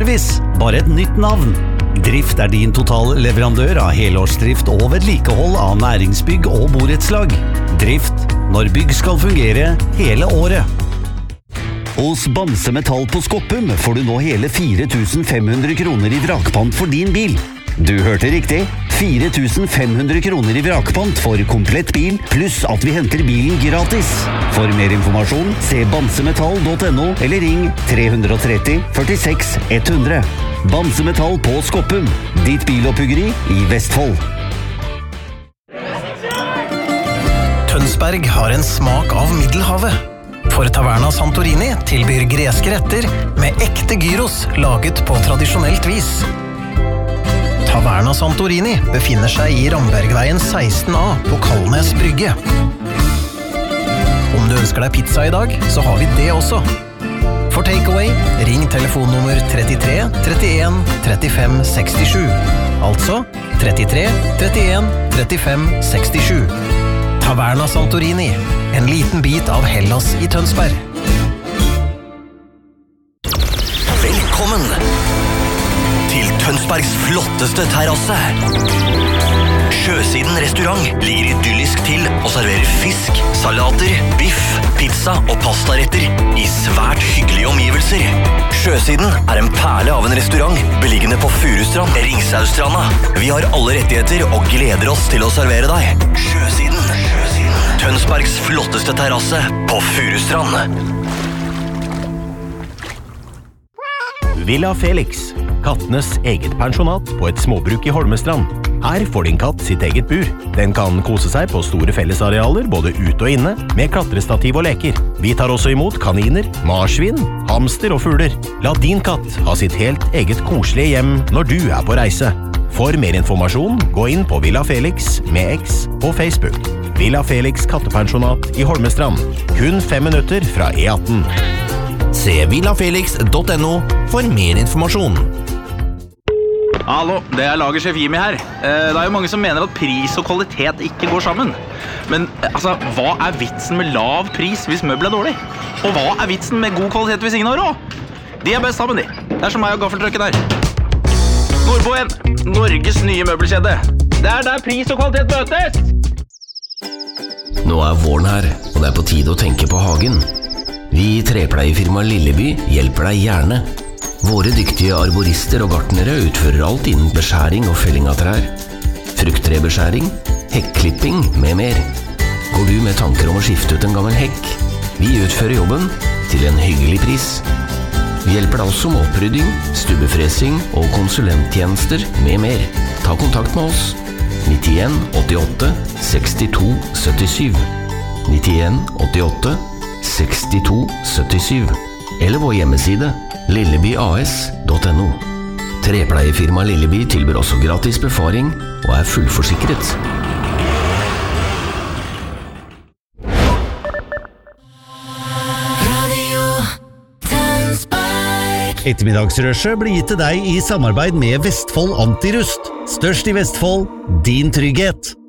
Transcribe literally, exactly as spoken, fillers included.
Service, bare et nytt navn. Drift er din totalleverandør av helårsdrift og vedlikehold av næringsbygg og borettslag. Drift, når bygg skal fungere hele året. Hos Bamse Metall på Skoppum får du nå hele fire tusen fem hundre kroner i vrakpant for din bil. Du hørte riktig, fire tusen fem hundre kroner i vrakpant for komplett bil, pluss at vi henter bilen gratis. For mer informasjon, se bamsemetall punktum no eller ring tre tre tre, førtiseks, hundre. Bamse Metall på Skoppum, ditt biloppbyggeri i Vestfold. Tønsberg har en smak av Middelhavet. For Taverna Santorini tilbyr greske retter med ekte gyros laget på tradisjonelt vis. Taverna Santorini befinner seg i Rambergveien seksten A på Kalnes Brygge. Om du ønsker deg pizza i dag, så har vi det også. For takeaway, ring telefonnummer trettitre, trettien, trettifem, sekstisju. Altså trettitre, trettien, trettifem, sekstisju. Taverna Santorini, en liten bit av Hellas i Tønsberg. Velkommen til Tønsbergs flotteste terrasse. Sjøsiden restaurant ligger idyllisk til og serverer fisk, salater, biff, pizza og pastaretter i svært hyggelige omgivelser. Sjøsiden er en perle av en restaurant beliggende på Furustrand, Ringsaustranda. Vi har alle rettigheter og gleder oss til å servere deg. Sjøsiden, Sjøsiden. Tønsbergs flotteste terrasse på Furustrand. Villa Felix, kattenes eget pensjonat på et småbruk i Holmestrand. Her får din katt sitt eget bur. Den kan kose seg på store fellesarealer, både ute og inne, med klatrestativ og leker. Vi tar også imot kaniner, marsvin, hamster og fugler. La din katt ha sitt helt eget koselige hjem når du er på reise. For mer informasjon, gå inn på Villa Felix med X på Facebook. Villa Felix kattepensjonat i Holmestrand. Kun fem minutter fra E atten. Se villa felix punktum no for mer informasjon. Hallo, det er lagersjef Jimmy her. Det er jo mange som mener at pris og kvalitet ikke går sammen. Men altså, hva er vitsen med lav pris hvis møbel er dårlig? Og hva er vitsen med god kvalitet hvis ingen har råd? De er best sammen, de. Det er som meg og gaffeltrøkken her. Nordboen, Norges nye møbelkjede. Det er der pris og kvalitet møtes! Nå er våren her, og det er på tide å tenke på hagen. Vi i trepleiefirma Lilleby hjelper deg gjerne. Våre dyktige arborister og gartnere utfører alt innen beskjæring og felling av trær. Frukttrebeskjæring, hekklipping med mer. Går du med tanker om å skifte ut en gammel hekk? Vi utfører jobben til en hyggelig pris. Vi hjelper deg også med opprydding, stubbefresing og konsulenttjenester med mer. Ta kontakt med oss. nittien åttiåtte sekstito syttisju. nittien åttiåtte sekstito syttisju. Eller vår hjemmeside lillebyas punktum no. Trepleiefirma Lilleby tilbyr også gratis befaring og er fullforsikret. Ettermiddagsrushet blir gitt til deg i samarbeid med Vestfold Antirust. Størst i Vestfold, din trygghet.